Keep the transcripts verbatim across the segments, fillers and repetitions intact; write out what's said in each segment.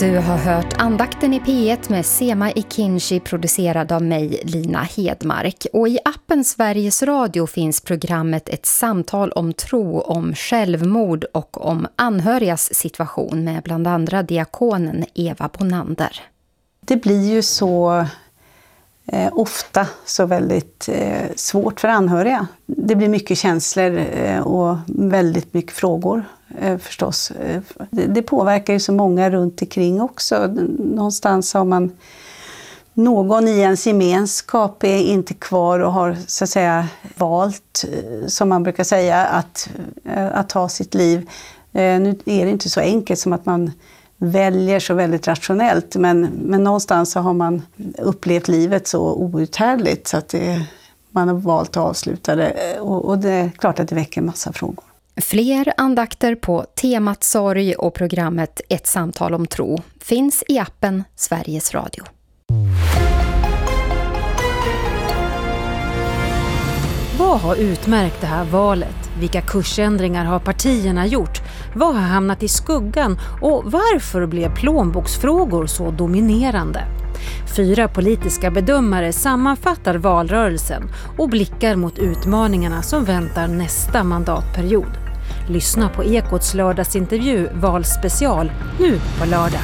Du har hört andakten i P ett med Sema Ikinci, producerad av mig, Lina Hedmark. Och i appen Sveriges Radio finns programmet Ett samtal om tro, om självmord och om anhörigas situation med bland andra diakonen Eva Bonander. Det blir ju så eh, ofta så väldigt eh, svårt för anhöriga. Det blir mycket känslor eh, och väldigt mycket frågor. Förstås. Det, det påverkar ju så många runt omkring också. Någonstans har man någon i ens gemenskap är inte kvar och har så att säga valt, som man brukar säga, att, att ta sitt liv. Nu är det inte så enkelt som att man väljer så väldigt rationellt, men, men någonstans så har man upplevt livet så outhärdligt så att det, man har valt att avsluta det, och, och det är klart att det väcker en massa frågor. Fler andakter på temat sorg och programmet Ett samtal om tro finns i appen Sveriges Radio. Vad har utmärkt det här valet? Vilka kursändringar har partierna gjort? Vad har hamnat i skuggan? Och varför blev plånboksfrågor så dominerande? Fyra politiska bedömare sammanfattar valrörelsen och blickar mot utmaningarna som väntar nästa mandatperiod. Lyssna på Ekots lördagsintervju Valspecial nu på lördag.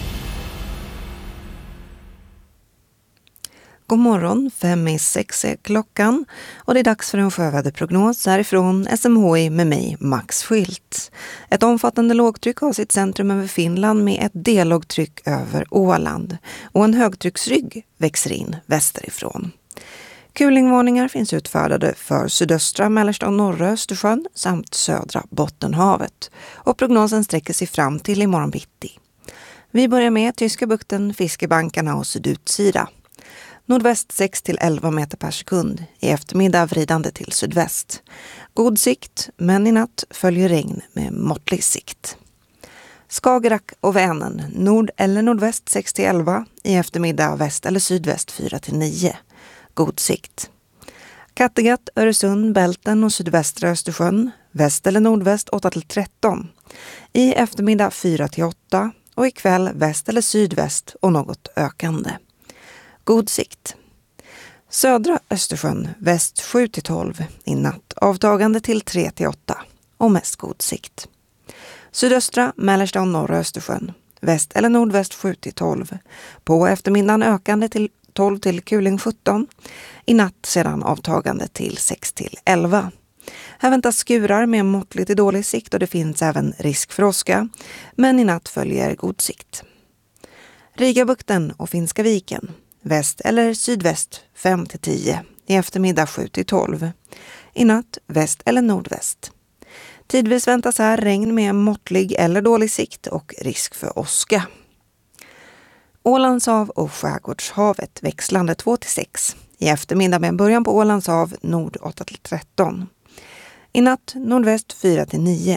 God morgon, fem i sex är klockan och det är dags för en sjöväderprognos härifrån S M H I med mig, Max Schilt. Ett omfattande lågtryck har sitt centrum över Finland med ett dellågtryck över Åland och en högtrycksrygg växer in västerifrån. Kulingvarningar finns utfärdade för sydöstra, mellersta och norra Östersjön samt södra Bottenhavet och prognosen sträcker sig fram till imorgon bitti. Vi börjar med Tyska bukten, Fiskebankarna och sydutsida. Nordväst sex till elva meter per sekund, i eftermiddag vridande till sydväst. God sikt, men i natt följer regn med måttlig sikt. Skagerrak och Vänern, nord eller nordväst sex till elva, i eftermiddag väst eller sydväst fyra till nio. God sikt. Kattegatt, Öresund, Bälten och sydvästra Östersjön, väst eller nordväst åtta till tretton. I eftermiddag fyra till åtta och ikväll väst eller sydväst och något ökande. God sikt. Södra Östersjön, väst sju till tolv, i natt avtagande till tre till åtta och mest god sikt. Sydöstra, mellersta och norra Östersjön, väst eller nordväst sju till tolv. På eftermiddagen ökande till tolv till Kuling sjutton. I natt sedan avtagande till sex till elva. Här väntas skurar med måttligt till dålig sikt och det finns även risk för åska. Men i natt följer god sikt. Rigabukten och Finska viken. Väst eller sydväst fem till tio. I eftermiddag sju till tolv. I natt väst eller nordväst. Tidvis väntas här regn med måttlig eller dålig sikt och risk för åska. Ålandshav och Skärgårdshavet växlande två till sex. I eftermiddag med början på Ålandshav nord åtta till tretton. I natt nordväst fyra till nio.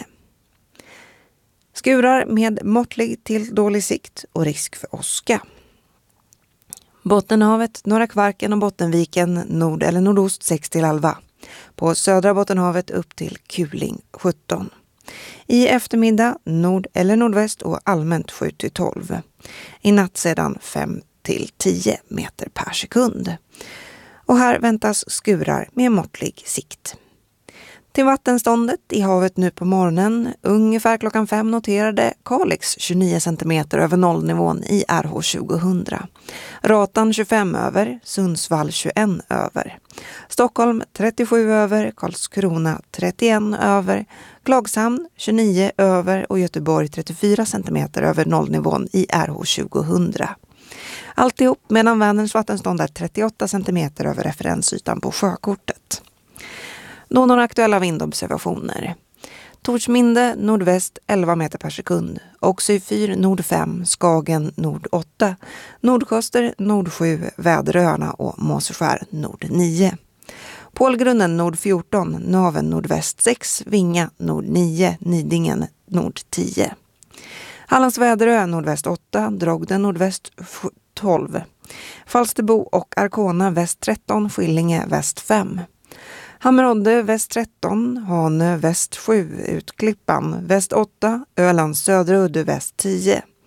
Skurar med måttlig till dålig sikt och risk för åska. Bottenhavet, Norra Kvarken och Bottenviken nord eller nordost sex till elva. På södra Bottenhavet upp till Kuling sjutton. I eftermiddag nord eller nordväst och allmänt sju till tolv. I natt sedan fem till tio meter per sekund. Och här väntas skurar med måttlig sikt. Till vattenståndet i havet nu på morgonen, ungefär klockan fem noterade Kalix tjugonio centimeter över nollnivån i R H tjugohundra. Ratan tjugofem över, Sundsvall tjugoett över. Stockholm trettiosju över, Karlskrona trettioen över, Klagshamn tjugonio över och Göteborg trettiofyra centimeter över nollnivån i R H tjugohundra. Alltihop medan Vänerns vattenstånd är trettioåtta centimeter över referensytan på sjökortet. Då några aktuella vindobservationer. Torsminde nordväst elva meter per sekund. Oxyfyr nord fem, Skagen nord åtta. Nordkoster nord sju, Väderöarna och Måseskär nord nio. Pålgrunden nord fjorton, Naven nordväst sex, Vinga nord nio, Nidingen nord tio. Hallands Väderö nordväst åtta, Drogden nordväst tolv. Falsterbo och Arkona väst tretton, Skillinge väst fem. Hammerodde väst tretton, Hanö väst sju, Utklippan väst åtta, Ölands södra udde väst tio.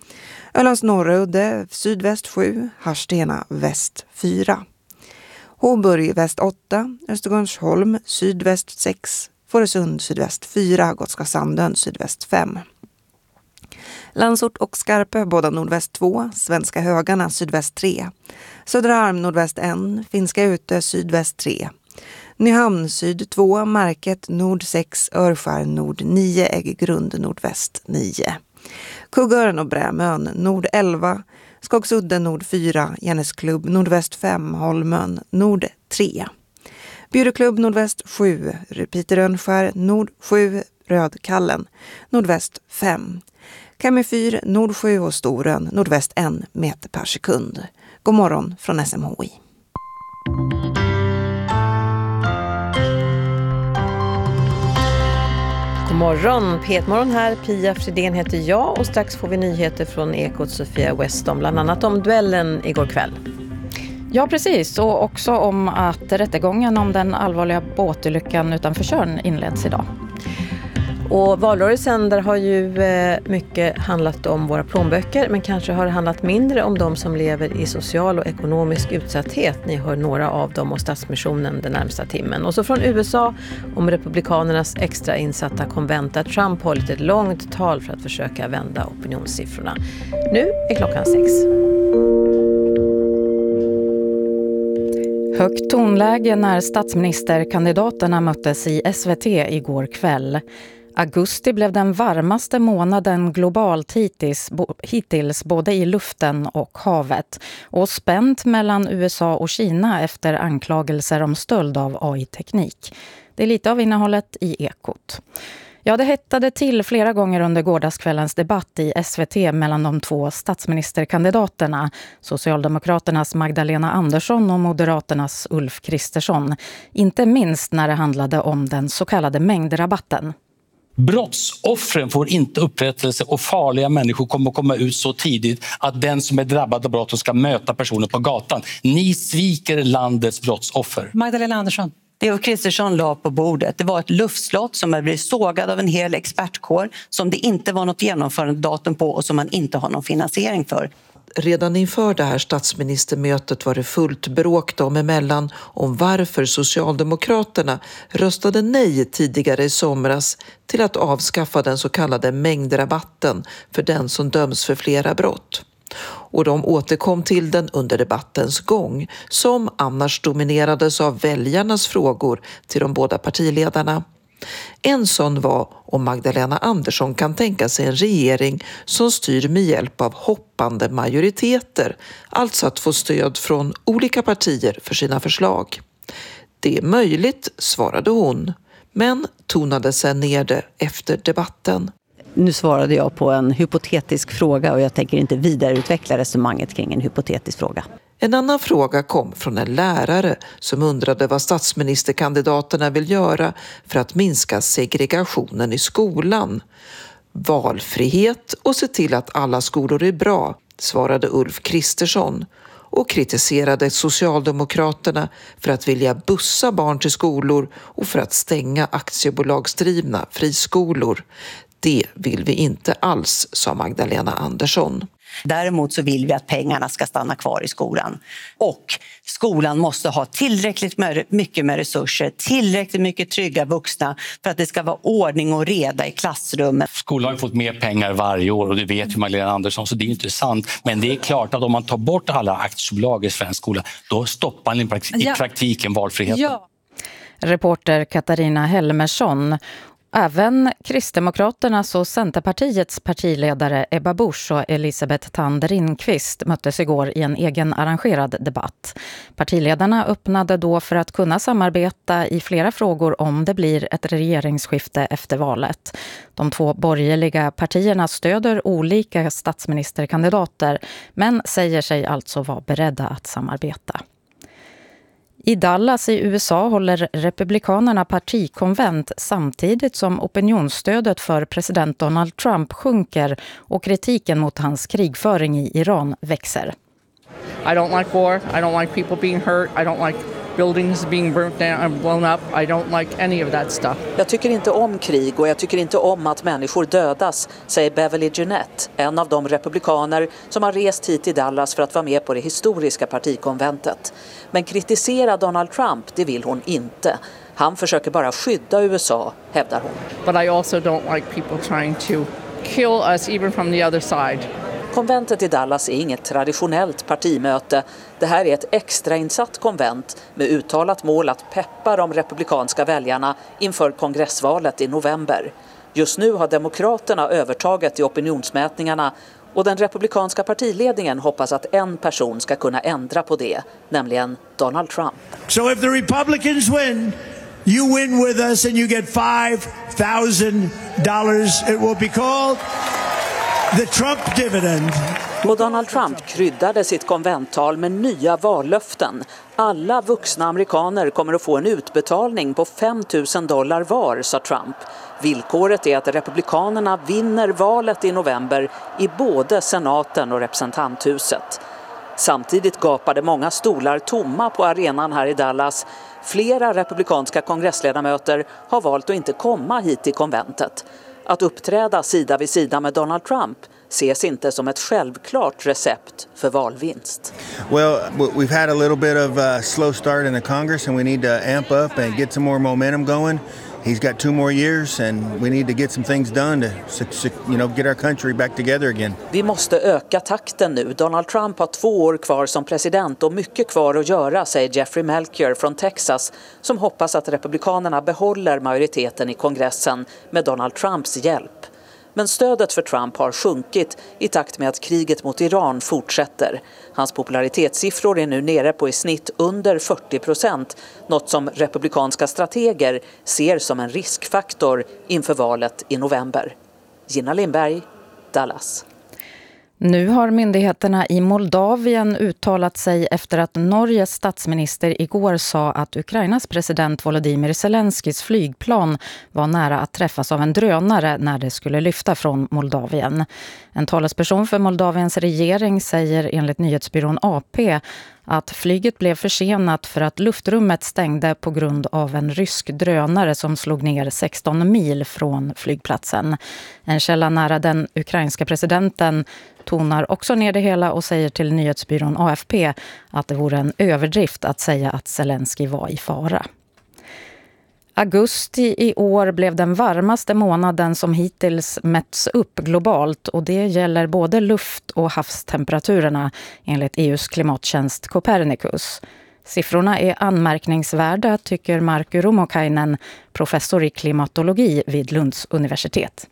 Ölands norra udde sydväst sju, Harstena väst fyra. Håburg väst åtta, Östergårdsholm sydväst sex, Fårösund sydväst fyra, Gotska Sandön sydväst fem. Landsort och Skarpö båda nordväst två, Svenska Högarna sydväst tre. Söderarm nordväst ett, Finska Ute sydväst tre. Nyhamn syd två, Market nord sex, Örskär nord nio, Äggegrund nordväst nio. Kuggören och Brämön nord elva, Skogsudden nord fyra, Järnesklubb nordväst fem, Holmön nord tre. Bjurklubb nordväst sju, Piterönskär nord sju, Rödkallen nordväst fem. Kammerfyr nord sju och Storön nordväst en meter per sekund. God morgon från S M H I. God morgon, P ett-morgon här. Pia Fridén heter jag och strax får vi nyheter från Ekot Sofia Weston, bland annat om duellen igår kväll. Ja, precis. Och också om att rättegången om den allvarliga båtolyckan utanför Tjörn inleds idag. Och valrörelsen där har ju mycket handlat om våra plånböcker, men kanske har det handlat mindre om de som lever i social och ekonomisk utsatthet. Ni hör några av dem och Stadsmissionen den närmsta timmen. Och så från U S A om republikanernas extra insatta konvent där Trump hållit ett långt tal för att försöka vända opinionssiffrorna. Nu är klockan sex. Högt tonläge när statsministerkandidaterna möttes i S V T igår kväll. Augusti blev den varmaste månaden globalt hittills, hittills både i luften och havet. Och spänt mellan U S A och Kina efter anklagelser om stöld av A I-teknik. Det är lite av innehållet i Ekot. Ja, det hettade till flera gånger under gårdagskvällens debatt i S V T mellan de två statsministerkandidaterna, Socialdemokraternas Magdalena Andersson och Moderaternas Ulf Kristersson. Inte minst när det handlade om den så kallade mängdrabatten. Brottsoffren får inte upprättelse och farliga människor kommer att komma ut så tidigt att den som är drabbad av brott ska möta personer på gatan. Ni sviker landets brottsoffer. Magdalena Andersson. Det Ulf Kristersson la på bordet, det var ett luftslott som har blivit sågad av en hel expertkår som det inte var något genomförandedatum på och som man inte har någon finansiering för. Redan inför det här statsministermötet var det fullt bråk dem emellan om varför Socialdemokraterna röstade nej tidigare i somras till att avskaffa den så kallade mängdrabatten för den som döms för flera brott. Och de återkom till den under debattens gång som annars dominerades av väljarnas frågor till de båda partiledarna. En sån var om Magdalena Andersson kan tänka sig en regering som styr med hjälp av hoppande majoriteter, alltså att få stöd från olika partier för sina förslag. Det är möjligt, svarade hon, men tonade sen ner det efter debatten. Nu svarade jag på en hypotetisk fråga och jag tänker inte vidareutveckla resonemanget kring en hypotetisk fråga. En annan fråga kom från en lärare som undrade vad statsministerkandidaterna vill göra för att minska segregationen i skolan. Valfrihet och se till att alla skolor är bra, svarade Ulf Kristersson och kritiserade Socialdemokraterna för att vilja bussa barn till skolor och för att stänga aktiebolagsdrivna friskolor. Det vill vi inte alls, sa Magdalena Andersson. Däremot så vill vi att pengarna ska stanna kvar i skolan. Och skolan måste ha tillräckligt mycket med resurser, tillräckligt mycket trygga vuxna för att det ska vara ordning och reda i klassrummet. Skolan har fått mer pengar varje år och det vet ju Magdalena Andersson, så det är inte sant. Men det är klart att om man tar bort alla aktiebolag i svensk skola, då stoppar man i praktiken valfriheten. Ja. Reporter Katarina Helmersson. Även Kristdemokraternas och Centerpartiets partiledare Ebba Busch och Elisabeth Thand Ringqvist möttes igår i en egen arrangerad debatt. Partiledarna öppnade då för att kunna samarbeta i flera frågor om det blir ett regeringsskifte efter valet. De två borgerliga partierna stöder olika statsministerkandidater men säger sig alltså vara beredda att samarbeta. I Dallas i U S A håller republikanerna partikonvent samtidigt som opinionsstödet för president Donald Trump sjunker och kritiken mot hans krigföring i Iran växer. I don't like war. I don't like people being hurt. I don't like buildings being burnt down and blown up. I don't like any of that stuff. Jag tycker inte om krig och jag tycker inte om att människor dödas, säger Beverly Jeanette, en av de republikaner som har rest hit till Dallas för att vara med på det historiska partikonventet. Men kritisera Donald Trump, det vill hon inte. Han försöker bara skydda U S A, hävdar hon. But I also don't like people trying to kill us even from the other side. Konventet i Dallas är inget traditionellt partimöte. Det här är ett extrainsatt konvent med uttalat mål att peppa de republikanska väljarna inför kongressvalet i november. Just nu har demokraterna övertaget i opinionsmätningarna och den republikanska partiledningen hoppas att en person ska kunna ändra på det, nämligen Donald Trump. So if the Republicans win, you win with us and you get five thousand dollars. It will be called the Trump dividend. Och Donald Trump kryddade sitt konventtal med nya vallöften. Alla vuxna amerikaner kommer att få en utbetalning på fem tusen dollar var, sa Trump. Villkoret är att republikanerna vinner valet i november i både senaten och representanthuset. Samtidigt gapade många stolar tomma på arenan här i Dallas. Flera republikanska kongressledamöter har valt att inte komma hit till konventet. Att uppträda sida vid sida med Donald Trump ses inte som ett självklart recept för valvinst. Well, we've had a little bit of a slow start in the Congress and we need to amp up and get some more momentum going. He's got two more years and we need to get some things done to, you know, get our country back together again. Vi måste öka takten nu. Donald Trump har två år kvar som president och mycket kvar att göra, säger Jeffrey Melchior från Texas, som hoppas att republikanerna behåller majoriteten i kongressen med Donald Trumps hjälp. Men stödet för Trump har sjunkit i takt med att kriget mot Iran fortsätter. Hans popularitetssiffror är nu nere på i snitt under fyrtio procent, något som republikanska strateger ser som en riskfaktor inför valet i november. Gina Lindberg, Dallas. Nu har myndigheterna i Moldavien uttalat sig efter att Norges statsminister igår sa att Ukrainas president Volodymyr Zelenskys flygplan var nära att träffas av en drönare när det skulle lyfta från Moldavien. En talesperson för Moldaviens regering säger enligt nyhetsbyrån A P att flyget blev försenat för att luftrummet stängde på grund av en rysk drönare som slog ner sexton mil från flygplatsen. En källa nära den ukrainska presidenten tonar också ner det hela och säger till nyhetsbyrån A F P att det vore en överdrift att säga att Zelensky var i fara. Augusti i år blev den varmaste månaden som hittills mätts upp globalt och det gäller både luft- och havstemperaturerna enligt E U:s klimattjänst Copernicus. Siffrorna är anmärkningsvärda, tycker Markku Rumokainen, professor i klimatologi vid Lunds universitet.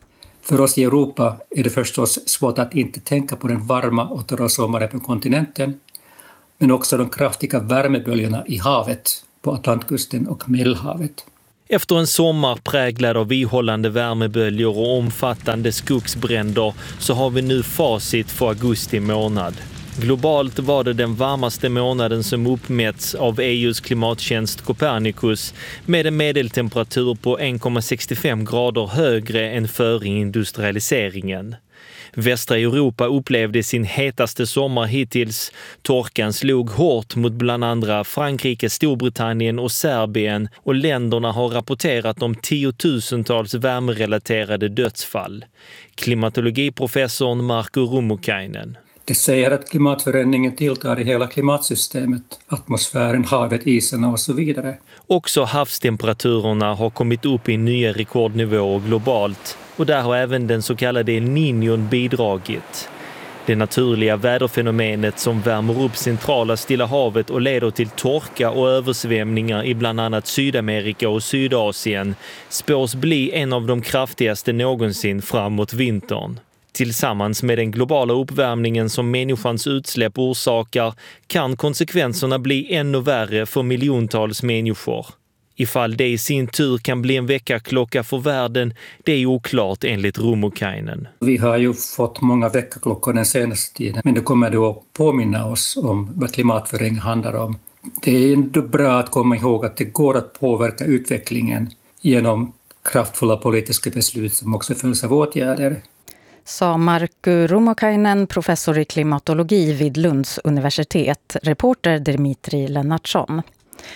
För oss i Europa är det förstås svårt att inte tänka på den varma och torra sommaren på kontinenten, men också de kraftiga värmeböljorna i havet på Atlantkusten och Medelhavet. Efter en sommar präglad av ihållande värmeböljor och omfattande skogsbränder så har vi nu facit för augusti månad. Globalt var det den varmaste månaden som uppmätts av E U:s klimattjänst Copernicus med en medeltemperatur på en komma sextiofem grader högre än före industrialiseringen. Västra Europa upplevde sin hetaste sommar hittills. Torkan slog hårt mot bland andra Frankrike, Storbritannien och Serbien och länderna har rapporterat om tiotusentals värmerelaterade dödsfall. Klimatologiprofessorn Markku Rumokainen. Det säger att klimatförändringen tilltar i hela klimatsystemet, atmosfären, havet, isarna och så vidare. Också havstemperaturerna har kommit upp i nya rekordnivåer globalt och där har även den så kallade El Niñon bidragit. Det naturliga väderfenomenet som värmer upp centrala Stilla havet och leder till torka och översvämningar i bland annat Sydamerika och Sydasien spås bli en av de kraftigaste någonsin framåt vintern. Tillsammans med den globala uppvärmningen som människans utsläpp orsakar kan konsekvenserna bli ännu värre för miljontals människor. Ifall det i sin tur kan bli en väckarklocka för världen, det är oklart enligt Rumokainen. Vi har ju fått många väckarklockor den senaste tiden, men det kommer då att påminna oss om vad klimatförändring handlar om. Det är ändå bra att komma ihåg att det går att påverka utvecklingen genom kraftfulla politiska beslut som också följs av åtgärder. Sa Markku Rumokainen, professor i klimatologi vid Lunds universitet, reporter Dimitri Lennartsson.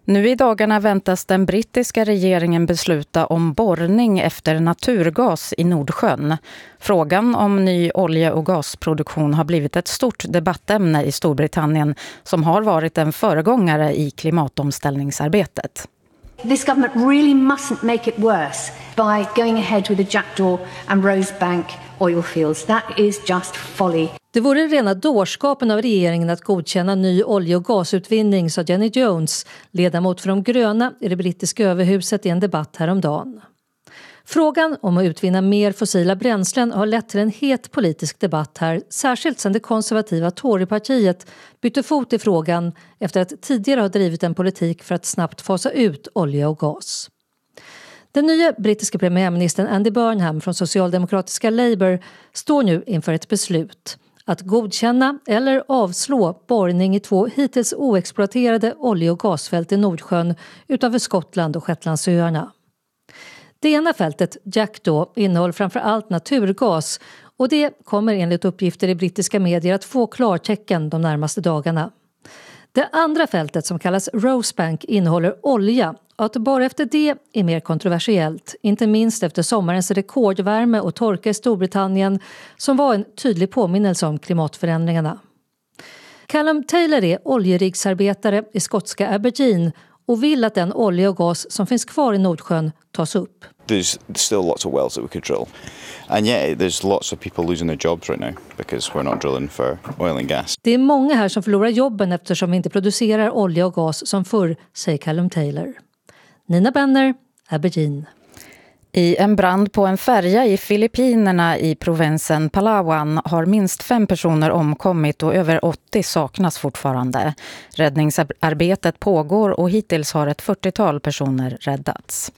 Nu i dagarna väntas den brittiska regeringen besluta om borrning efter naturgas i Nordsjön. Frågan om ny olje- och gasproduktion har blivit ett stort debattämne i Storbritannien som har varit en föregångare i klimatomställningsarbetet. This government really mustn't make it worse by going ahead with the Jackdaw and Rosebank oil fields. That is just folly. Det vore rena dårskapen av regeringen att godkänna ny olje- och gasutvinning, sa Jenny Jones, ledamot för de gröna i det brittiska överhuset i en debatt häromdagen. Frågan om att utvinna mer fossila bränslen har lett till en het politisk debatt här, särskilt sedan det konservativa Torypartiet bytte fot i frågan efter att tidigare ha drivit en politik för att snabbt fasa ut olja och gas. Den nya brittiska premiärministern Andy Burnham från socialdemokratiska Labour står nu inför ett beslut att godkänna eller avslå borrning i två hittills oexploaterade olje- och gasfält i Nordsjön utanför Skottland och Shetlandsöarna. Det ena fältet, Jackdaw, innehåller framför allt naturgas och det kommer enligt uppgifter i brittiska medier att få klartecken de närmaste dagarna. Det andra fältet, som kallas Rosebank, innehåller olja och att bara efter det är mer kontroversiellt, inte minst efter sommarens rekordvärme och torka i Storbritannien som var en tydlig påminnelse om klimatförändringarna. Callum Taylor är oljeriggsarbetare i skotska Aberdeen och vill att den olja och gas som finns kvar i Nordsjön tas upp. There's still lots of wells that we could drill. And yeah, there's lots of people losing their jobs right now because we're not drilling for oil and gas. Det är många här som förlorar jobben eftersom vi inte producerar olja och gas som förr, säger Callum Taylor. Nina Benner, Aberdeen. I en brand på en färja i Filippinerna i provinsen Palawan har minst fem personer omkommit och över åttio saknas fortfarande. Räddningsarbetet pågår och hittills har ett fyrtiotal personer räddats.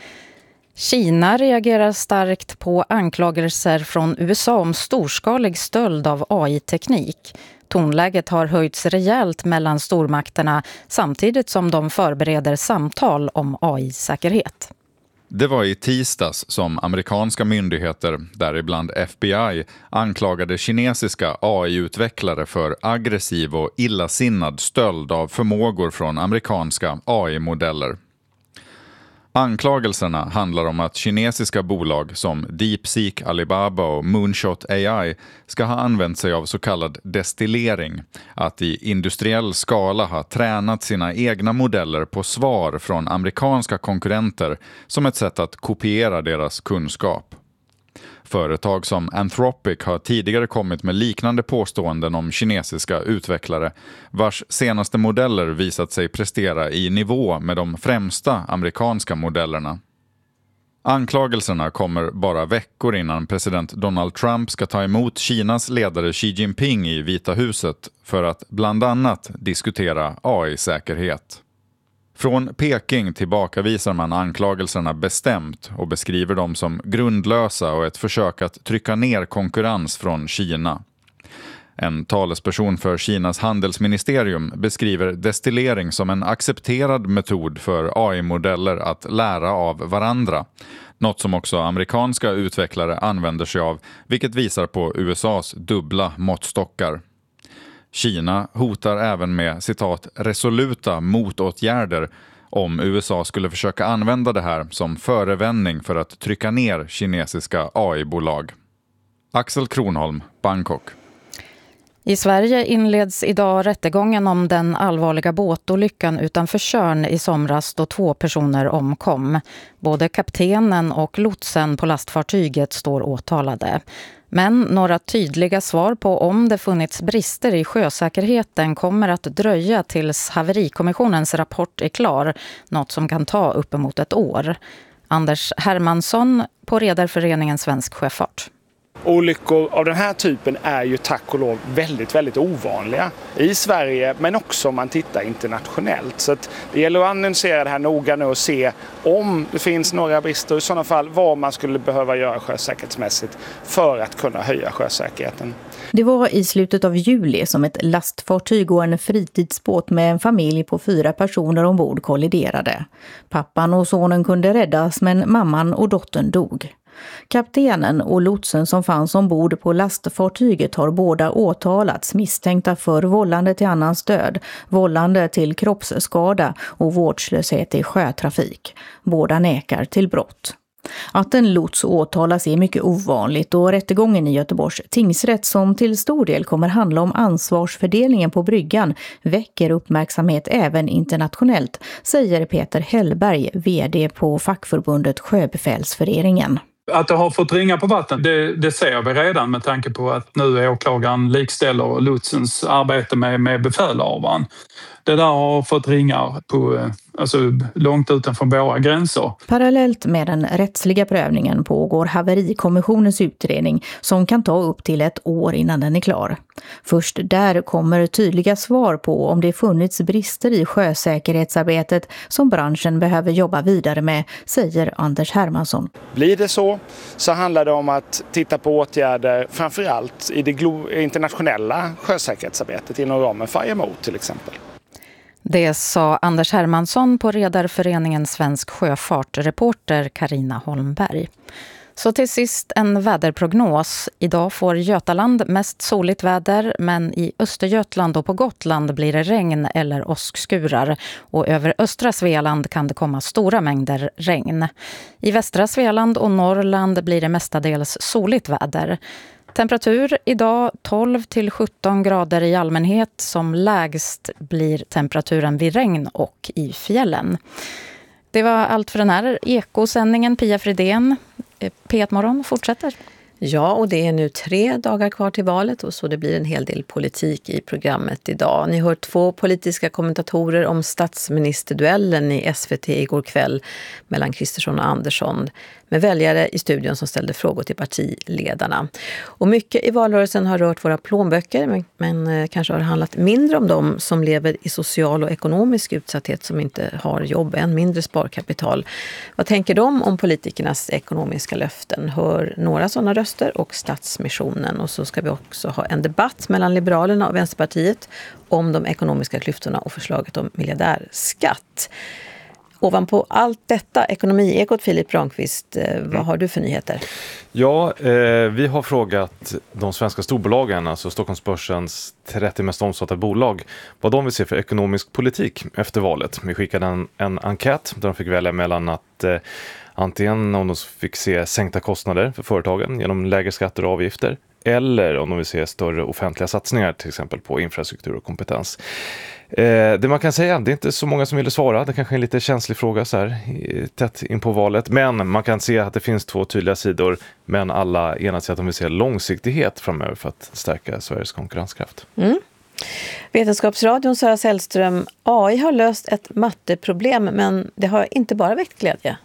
Kina reagerar starkt på anklagelser från U S A om storskalig stöld av A I-teknik. Tonläget har höjts rejält mellan stormakterna samtidigt som de förbereder samtal om A I-säkerhet. Det var i tisdags som amerikanska myndigheter, däribland F B I, anklagade kinesiska A I-utvecklare för aggressiv och illasinnad stöld av förmågor från amerikanska A I-modeller. Anklagelserna handlar om att kinesiska bolag som DeepSeek, Alibaba och Moonshot A I ska ha använt sig av så kallad destillering, att i industriell skala ha tränat sina egna modeller på svar från amerikanska konkurrenter som ett sätt att kopiera deras kunskap. Företag som Anthropic har tidigare kommit med liknande påståenden om kinesiska utvecklare, vars senaste modeller visat sig prestera i nivå med de främsta amerikanska modellerna. Anklagelserna kommer bara veckor innan president Donald Trump ska ta emot Kinas ledare Xi Jinping i Vita huset för att bland annat diskutera A I-säkerhet. Från Peking tillbakavisar man anklagelserna bestämt och beskriver dem som grundlösa och ett försök att trycka ner konkurrens från Kina. En talesperson för Kinas handelsministerium beskriver destillering som en accepterad metod för A I-modeller att lära av varandra. Något som också amerikanska utvecklare använder sig av, vilket visar på U S A:s dubbla måttstockar. Kina hotar även med, citat, resoluta motåtgärder om U S A skulle försöka använda det här som förevändning för att trycka ner kinesiska A I-bolag. Axel Kronholm, Bangkok. I Sverige inleds idag rättegången om den allvarliga båtolyckan utanför Tjörn i somras då två personer omkom. Både kaptenen och lotsen på lastfartyget står åtalade. Men några tydliga svar på om det funnits brister i sjösäkerheten kommer att dröja tills haverikommissionens rapport är klar, något som kan ta uppemot ett år. Anders Hermansson på Redarföreningen Svensk Sjöfart. Olyckor av den här typen är ju tack och lov väldigt, väldigt ovanliga i Sverige, men också om man tittar internationellt. Så att det gäller att analysera det här noga nu och se om det finns några brister och i sådana fall vad man skulle behöva göra sjösäkerhetsmässigt för att kunna höja sjösäkerheten. Det var i slutet av juli som ett lastfartyg och en fritidsbåt med en familj på fyra personer ombord kolliderade. Pappan och sonen kunde räddas, men mamman och dottern dog. Kaptenen och lotsen som fanns ombord på lastfartyget har båda åtalats misstänkta för vållande till annans död, vållande till kroppsskada och vårdslöshet i sjötrafik. Båda nekar till brott. Att en lots åtalas är mycket ovanligt och rättegången i Göteborgs tingsrätt som till stor del kommer handla om ansvarsfördelningen på bryggan väcker uppmärksamhet även internationellt, säger Peter Hellberg, vd på fackförbundet Sjöbefälsföreningen. Att det har fått ringa på vatten, det, det ser vi redan med tanke på att nu är åklagaren likställer lotsens arbete med, med befälhavaren. Det där har fått ringa på, alltså, långt utanför våra gränser. Parallellt med den rättsliga prövningen pågår haverikommissionens utredning som kan ta upp till ett år innan den är klar. Först där kommer tydliga svar på om det funnits brister i sjösäkerhetsarbetet som branschen behöver jobba vidare med, säger Anders Hermansson. Blir det så, så handlar det om att titta på åtgärder framförallt i det glo- internationella sjösäkerhetsarbetet inom ramen för I M O till exempel. Det sa Anders Hermansson på Redarföreningen Svensk Sjöfart, reporter Carina Holmberg. Så till sist en väderprognos. Idag får Götaland mest soligt väder, men i Östergötland och på Gotland blir det regn eller åskskurar. Och över östra Svealand kan det komma stora mängder regn. I västra Svealand och Norrland blir det mestadels soligt väder. Temperatur idag tolv till sjutton grader i allmänhet. Som lägst blir temperaturen vid regn och i fjällen. Det var allt för den här ekosändningen. Pia Fridén, P ett-morgon fortsätter. Ja, och det är nu tre dagar kvar till valet och så det blir en hel del politik i programmet idag. Ni hör två politiska kommentatorer om statsministerduellen i S V T igår kväll mellan Kristersson och Andersson med väljare i studion som ställde frågor till partiledarna. Och mycket i valrörelsen har rört våra plånböcker men, men kanske har det handlat mindre om dem som lever i social och ekonomisk utsatthet som inte har jobb, än mindre sparkapital. Vad tänker de om politikernas ekonomiska löften? Hör några sådana röster och Stadsmissionen. Och så ska vi också ha en debatt mellan Liberalerna och Vänsterpartiet om de ekonomiska klyftorna och förslaget om miljardärskatt. Ovanpå allt detta, ekonomiekot, Filip Ramqvist, vad mm. har du för nyheter? Ja, eh, vi har frågat de svenska storbolagen, alltså Stockholmsbörsens trettio mest omsatta bolag, vad de vill se för ekonomisk politik efter valet. Vi skickade en, en enkät där de fick välja mellan att eh, antingen om de fick se sänkta kostnader för företagen genom lägre skatter och avgifter, eller om de vill se större offentliga satsningar till exempel på infrastruktur och kompetens. Eh, det man kan säga, det är inte så många som ville svara. Det kanske är en lite känslig fråga så här, tätt in på valet. Men man kan se att det finns två tydliga sidor. Men alla enas i att de vill se långsiktighet framöver för att stärka Sveriges konkurrenskraft. Mm. Vetenskapsradion Sara Sällström, A I har löst ett matteproblem men det har inte bara väckt glädje.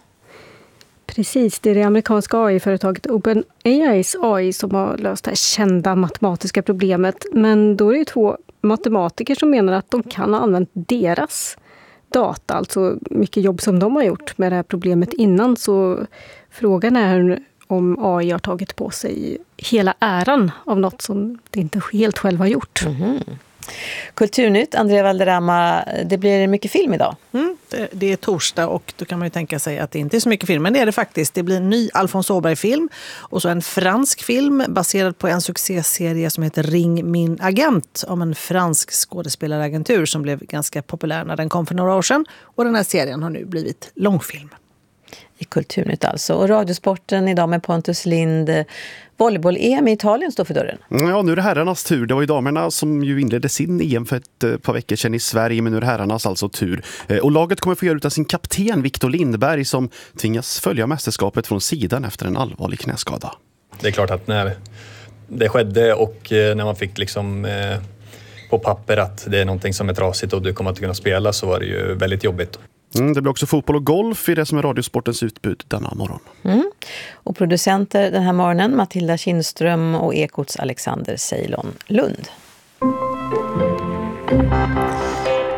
Precis, det är det amerikanska A I-företaget OpenAIs A I som har löst det här kända matematiska problemet. Men då är det två matematiker som menar att de kan ha använt deras data, alltså mycket jobb som de har gjort med det här problemet innan. Så frågan är om A I har tagit på sig hela äran av något som det inte helt själv har gjort. Mm-hmm. Kulturnytt, Andrea Valderrama, det blir mycket film idag. Mm, det, det är torsdag och då kan man ju tänka sig att det inte är så mycket film, men det är det faktiskt. Det blir en ny Alfons Åberg-film och så en fransk film baserad på en succéserie som heter Ring min agent om en fransk skådespelaragentur som blev ganska populär när den kom för några år sedan. Och den här serien har nu blivit långfilm. I Kulturnytt alltså. Och Radiosporten idag med Pontus Lind. Volleyboll-E M i Italien står för dörren. Ja, nu är det herrarnas tur. Det var ju damerna som ju inledde sin E M för ett par veckor sedan i Sverige, men nu är det herrarnas alltså tur. Och laget kommer få göra ut av sin kapten Victor Lindberg som tvingas följa mästerskapet från sidan efter en allvarlig knäskada. Det är klart att när det skedde och när man fick liksom eh, på papper att det är någonting som är trasigt och du kommer att kunna spela, så var det ju väldigt jobbigt. Mm, det blir också fotboll och golf i det som är Radiosportens utbud denna morgon. Mm. Och producenter den här morgonen Matilda Kindström och Ekots Alexander Ceylon Lund.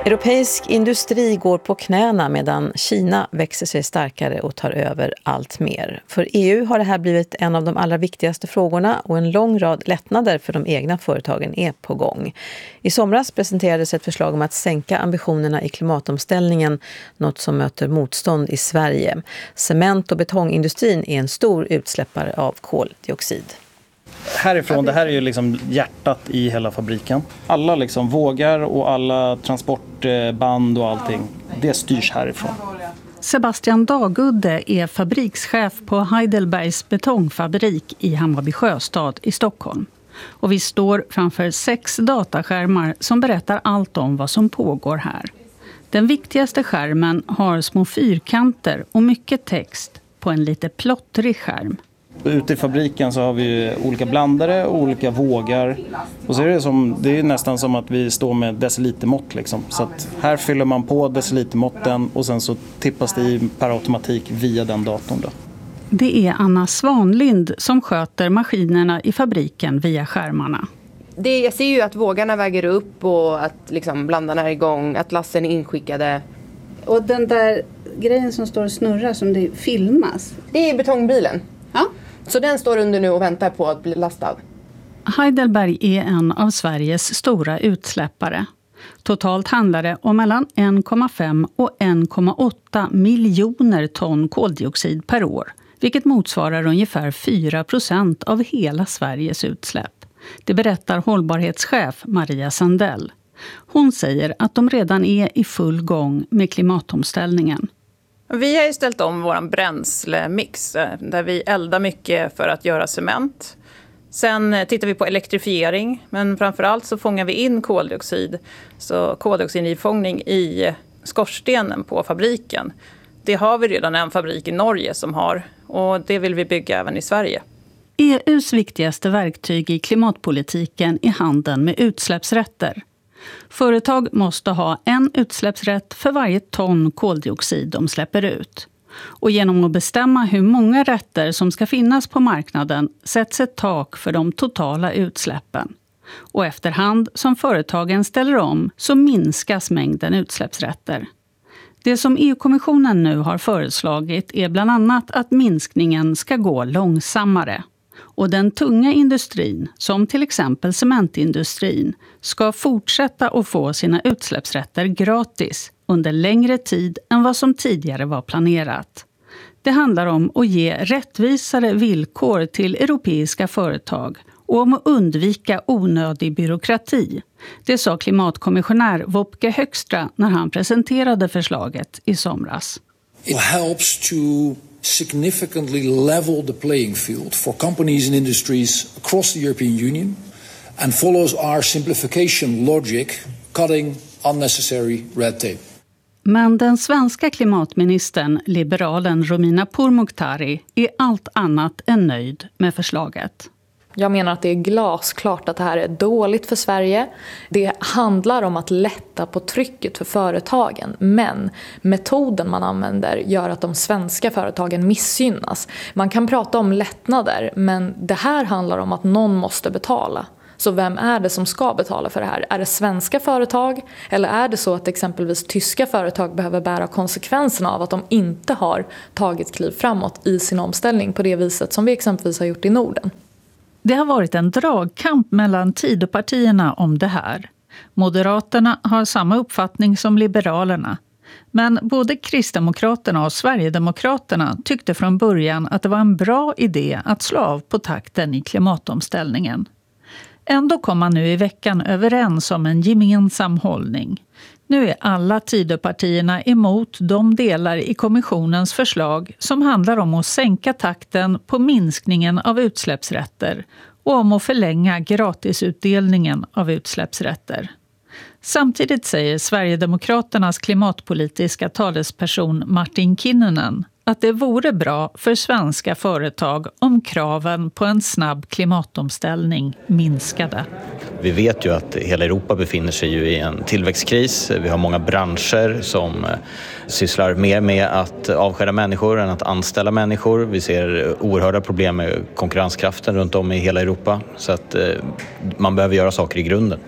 Europeisk industri går på knäna medan Kina växer sig starkare och tar över allt mer. För E U har det här blivit en av de allra viktigaste frågorna och en lång rad lättnader för de egna företagen är på gång. I somras presenterades ett förslag om att sänka ambitionerna i klimatomställningen, något som möter motstånd i Sverige. Cement- och betongindustrin är en stor utsläppare av koldioxid. Härifrån, det här är ju liksom hjärtat i hela fabriken. Alla liksom vågar och alla transportband och allting, det styrs härifrån. Sebastian Dagudde är fabrikschef på Heidelbergs betongfabrik i Hammarby Sjöstad i Stockholm. Och vi står framför sex dataskärmar som berättar allt om vad som pågår här. Den viktigaste skärmen har små fyrkanter och mycket text på en lite plottrig skärm. Ute i fabriken så har vi olika blandare och olika vågar. Och så är det, som, det är nästan som att vi står med decilitermått. Liksom. Så att här fyller man på decilitermåtten och sen så tippas det i per automatik via den datorn. Då. Det är Anna Svanlind som sköter maskinerna i fabriken via skärmarna. Det, jag ser ju att vågarna väger upp och att liksom blandarna är igång, att lassen är inskickade. Och den där grejen som står och snurrar som det filmas? Det är betongbilen. Ja. Så den står under nu och väntar på att bli lastad. Heidelberg är en av Sveriges stora utsläppare. Totalt handlar det om mellan en komma fem och en komma åtta miljoner ton koldioxid per år, vilket motsvarar ungefär fyra procent av hela Sveriges utsläpp. Det berättar hållbarhetschef Maria Sandell. Hon säger att de redan är i full gång med klimatomställningen. Vi har ju ställt om vår bränslemix där vi eldar mycket för att göra cement. Sen tittar vi på elektrifiering, men framförallt så fångar vi in koldioxid. Så koldioxidifångning i skorstenen på fabriken. Det har vi redan en fabrik i Norge som har, och det vill vi bygga även i Sverige. E U:s viktigaste verktyg i klimatpolitiken är handeln med utsläppsrätter. Företag måste ha en utsläppsrätt för varje ton koldioxid de släpper ut. Och genom att bestämma hur många rätter som ska finnas på marknaden sätts ett tak för de totala utsläppen. Och efterhand som företagen ställer om så minskas mängden utsläppsrätter. Det som E U-kommissionen nu har föreslagit är bland annat att minskningen ska gå långsammare. Och den tunga industrin, som till exempel cementindustrin, ska fortsätta att få sina utsläppsrätter gratis under längre tid än vad som tidigare var planerat. Det handlar om att ge rättvisare villkor till europeiska företag och om att undvika onödig byråkrati. Det sa klimatkommissionär Wopke Högstra när han presenterade förslaget i somras. It helps to significantly level the playing field for companies and industries across the European Union and follows our simplification logic, cutting unnecessary red tape. Men den svenska klimatministern, liberalen Romina Pourmokhtari, är allt annat än nöjd med förslaget. Jag menar att det är glasklart att det här är dåligt för Sverige. Det handlar om att lätta på trycket för företagen. Men metoden man använder gör att de svenska företagen missgynnas. Man kan prata om lättnader, men det här handlar om att någon måste betala. Så vem är det som ska betala för det här? Är det svenska företag? Eller är det så att exempelvis tyska företag behöver bära konsekvenserna av att de inte har tagit kliv framåt i sin omställning på det viset som vi exempelvis har gjort i Norden? Det har varit en dragkamp mellan Tidöpartierna om det här. Moderaterna har samma uppfattning som Liberalerna. Men både Kristdemokraterna och Sverigedemokraterna tyckte från början att det var en bra idé att slå av på takten i klimatomställningen. Ändå kom man nu i veckan överens om en gemensam hållning. Nu är alla Tidöpartierna emot de delar i kommissionens förslag som handlar om att sänka takten på minskningen av utsläppsrätter och om att förlänga gratisutdelningen av utsläppsrätter. Samtidigt säger Sverigedemokraternas klimatpolitiska talesperson Martin Kinnunen att det vore bra för svenska företag om kraven på en snabb klimatomställning minskade. Vi vet ju att hela Europa befinner sig ju i en tillväxtkris. Vi har många branscher som sysslar mer med att avskeda människor än att anställa människor. Vi ser oerhörda problem med konkurrenskraften runt om i hela Europa. Så att man behöver göra saker i grunden.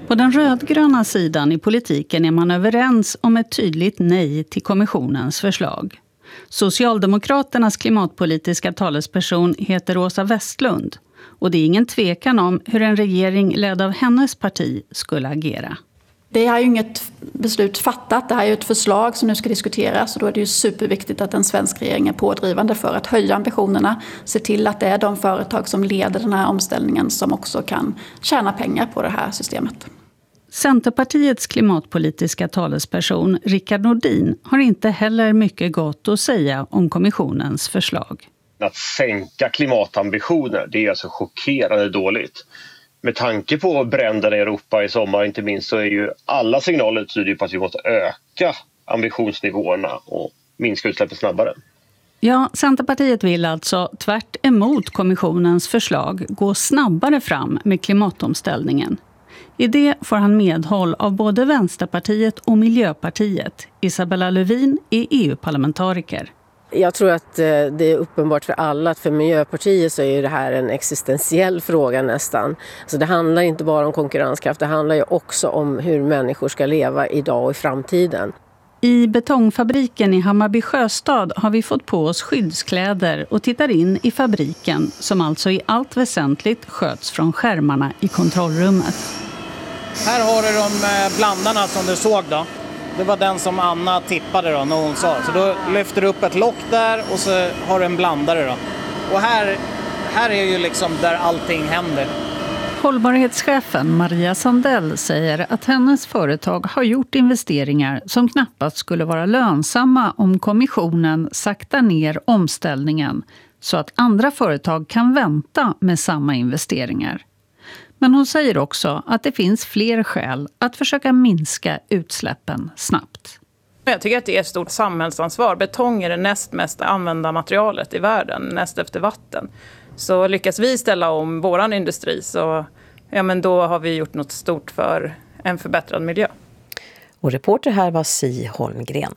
På den rödgröna sidan i politiken är man överens om ett tydligt nej till kommissionens förslag. Socialdemokraternas klimatpolitiska talesperson heter Åsa Westlund och det är ingen tvekan om hur en regering ledd av hennes parti skulle agera. Det är ju inget beslut fattat, det här är ju ett förslag som nu ska diskuteras och då är det ju superviktigt att en svensk regering är pådrivande för att höja ambitionerna, se till att det är de företag som leder den här omställningen som också kan tjäna pengar på det här systemet. Centerpartiets klimatpolitiska talesperson Rickard Nordin har inte heller mycket gott att säga om kommissionens förslag. Att sänka klimatambitioner, det är alltså chockerande dåligt. Med tanke på bränderna i Europa i sommar inte minst så är ju alla signaler tyder på att vi måste öka ambitionsnivåerna och minska utsläppen snabbare. Ja, Centerpartiet vill alltså tvärt emot kommissionens förslag gå snabbare fram med klimatomställningen. I det får han medhåll av både Vänsterpartiet och Miljöpartiet. Isabella Lövin är E U-parlamentariker. Jag tror att det är uppenbart för alla att för Miljöpartiet så är det här en existentiell fråga nästan. Så det handlar inte bara om konkurrenskraft, det handlar ju också om hur människor ska leva idag och i framtiden. I betongfabriken i Hammarby Sjöstad har vi fått på oss skyddskläder och tittar in i fabriken som alltså i allt väsentligt sköts från skärmarna i kontrollrummet. Här har du de blandarna som du såg då. Det var den som Anna tippade då när hon sa. Så då lyfter du upp ett lock där och så har du en blandare då. Och här, här är ju liksom där allting händer. Hållbarhetschefen Maria Sandell säger att hennes företag har gjort investeringar som knappast skulle vara lönsamma om kommissionen saktar ner omställningen så att andra företag kan vänta med samma investeringar. Men hon säger också att det finns fler skäl att försöka minska utsläppen snabbt. Jag tycker att det är ett stort samhällsansvar. Betong är det näst mest använda materialet i världen, näst efter vatten. Så lyckas vi ställa om våran industri så ja, men då har vi gjort något stort för en förbättrad miljö. Och reporter här var Si Holmgren.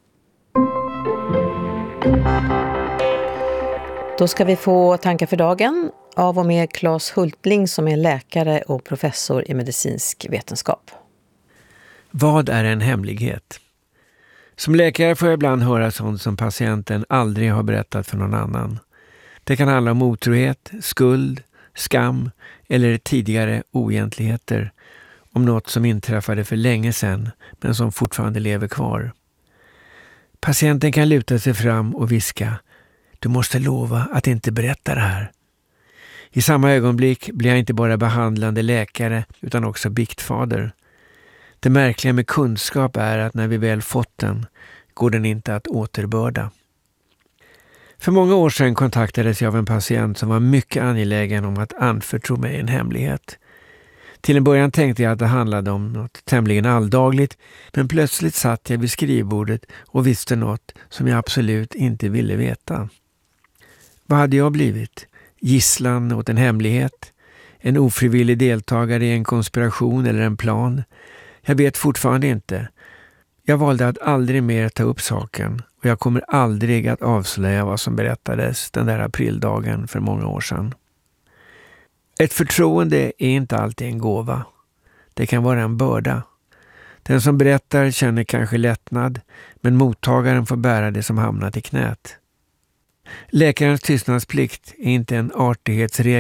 Då ska vi få tankar för dagen av och med Claes Hultling som är läkare och professor i medicinsk vetenskap. Vad är en hemlighet? Som läkare får jag ibland höra sånt som patienten aldrig har berättat för någon annan. Det kan handla om otrohet, skuld, skam eller tidigare oegentligheter. Om något som inträffade för länge sedan men som fortfarande lever kvar. Patienten kan luta sig fram och viska: du måste lova att inte berätta det här. I samma ögonblick blir jag inte bara behandlande läkare utan också biktfader. Det märkliga med kunskap är att när vi väl fått den går den inte att återbörda. För många år sedan kontaktades jag av en patient som var mycket angelägen om att anförtro mig en hemlighet. Till en början tänkte jag att det handlade om något tämligen alldagligt, men plötsligt satt jag vid skrivbordet och visste något som jag absolut inte ville veta. Vad hade jag blivit? Gisslan åt en hemlighet? En ofrivillig deltagare i en konspiration eller en plan? Jag vet fortfarande inte. Jag valde att aldrig mer ta upp saken och jag kommer aldrig att avslöja vad som berättades den där aprildagen för många år sedan. Ett förtroende är inte alltid en gåva. Det kan vara en börda. Den som berättar känner kanske lättnad, men mottagaren får bära det som hamnat i knät. Läkarens tystnadsplikt är inte en artighetsregel